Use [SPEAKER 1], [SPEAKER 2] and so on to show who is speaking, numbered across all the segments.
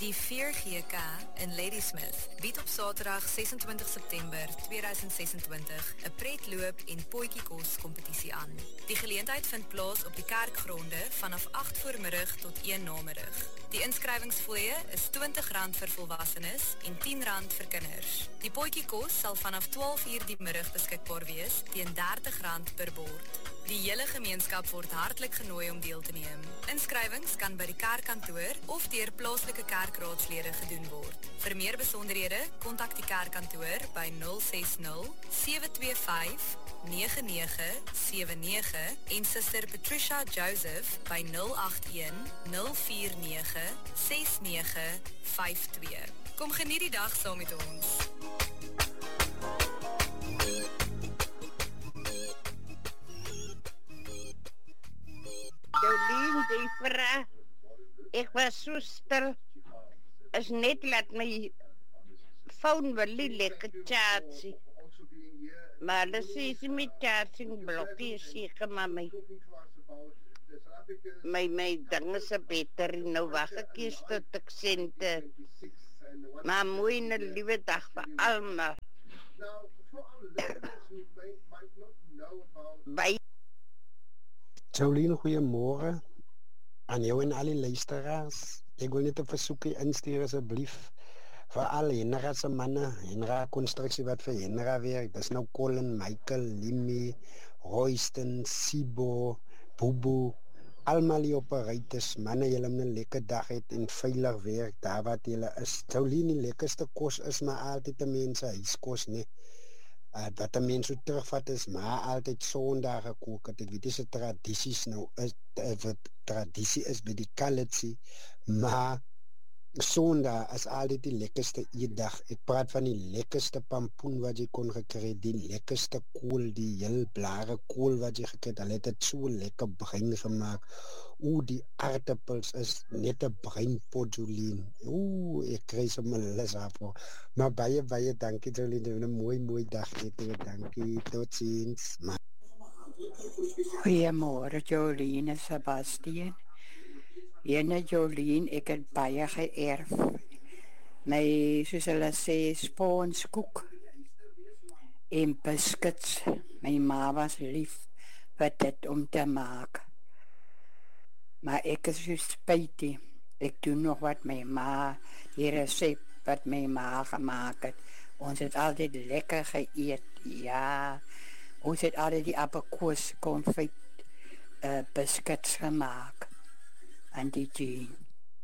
[SPEAKER 1] Die 4GK in Ladysmith bied op Saterdag 26 September 2026 'n pretloop en potjiekos kompetisie aan. Die geleentheid vind plaas op die kerkgronde vanaf 8 voormiddag tot 1 namiddag. Die inskrywingsfooie is R20 vir volwassenes en R10 vir kinders. Die potjiekos sal vanaf 12 uur die middag beskikbaar wees teen R30 per bord. Die hele gemeenskap word hartlik genooi om deel te neem. Inskrywings kan by die kerkkantoor of deur plaaslike kerkraadslede gedoen word. Vir meer besonderhede, kontak die kerkkantoor by 060 725 9979 en Suster Patricia Joseph by 081 049 6952. Kom geniet die dag saam met ons.
[SPEAKER 2] Jolien, die vraag, ek was so stil, is net laat my phone wil nie lekker charge. Maar hulle sê sy met charging blokkie seker, maar my ding is 'n batterie, nou wag ek eers tot ek sente. Maar mooi en 'n liewe dag vir almal. Bye.
[SPEAKER 3] Jolien, goeiemôre aan jou en al die luisteraars. Ek wil net 'n versoekie instuur asseblief vir al Henra se manne, Henra konstruksie wat vir Henra werk. Dis nou Colin, Michael, Limmy, Royston, Sibo, Bubu, almal die operators, manne, julle moet 'n lekker dag hê en veilig werk daar wat julle is. Jolien, die lekkerste kos is maar altyd 'n mens se huiskos, nee. Dat die mense terugvat is, maar altyd Sondag gekook het. Ek weet dis 'n tradisies nou is, wat tradisie is by die Kalitsie, maar Sondag is altyd die lekkerste eetdag. Ek praat van die lekkerste pampoen wat jy kon gekry, die lekkerste kool, die heel blare kool wat jy gekry het. Hulle het dit so lekker bruin gemaak. Die aardappels is net 'n bruinpot, Jolien. Ek kry sommer lus daarvoor. Maar baie dankie, Jolien. Dit 'n mooi dag hê. Dankie. Totsiens.
[SPEAKER 4] Goeiemôre, Jolien en Sebastian. Jene Jolien, ek het baie geërf. My, soos hulle sê, sponskoek en biscuits. My ma was lief vir dit om te maak. Maar ek is so spytig. Ek doen nog wat my ma, die resep wat my ma gemaak het. Ons het altyd lekker geëet. Ja, ons het altyd die appelkoos konfyt biscuits gemaak. Auntie Jean.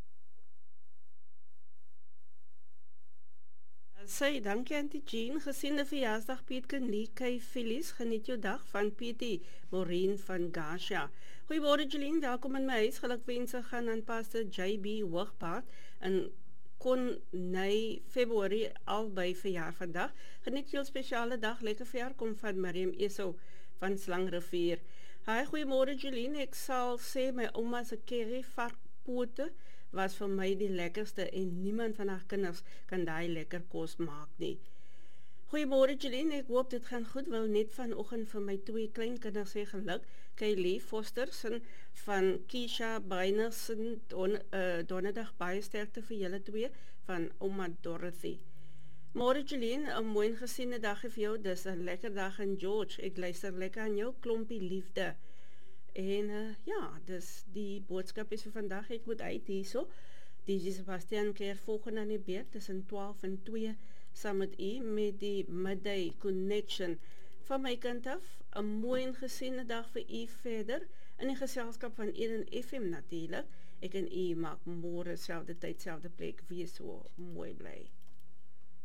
[SPEAKER 5] Sê, dankie Auntie Jean. Gesiende verjaarsdag Piet Nikkei Phyllis. Geniet jou dag van Pietie Maureen van Gasha. Goeiemôre Jolien, welkom in my huis. Gelukwense gaan aan Pastor JB Hoogpaard en kon Februarie al by verjaar vandag. Geniet jou spesiale dag, lekker verjaar kom van Mariam Esau van Slangrivier. Hi, goeiemôre Jolien, ek sal sê my ouma se curry varkpote was vir my die lekkerste en niemand van haar kinders kan daai lekker kos maak nie. Goeiemôre Jolien, ek hoop dit gaan goed, wil net vanoggend vir my 2 kleinkinders sê geluk, Kylie Fostersen van Keisha Beinersen, donderdag baie sterkte vir julle 2 van ouma Dorothy. Môre Jolien, 'n mooi gesiene dag vir jou, dis 'n lekker dag in George, ek luister lekker aan jou klompie liefde. En ja, dis die boodskap is vir vandag, ek moet uit hierso. DJ Sebastian keer volgende aan die beurt tussen 12 en 2 saam met u met die Midday Connection. Van my kant af, 'n mooi en gesiene dag vir u verder in die geselskap van Eden FM natuurlik. Ek en u maak môre selfde tyd, selfde plek weer so mooi bly.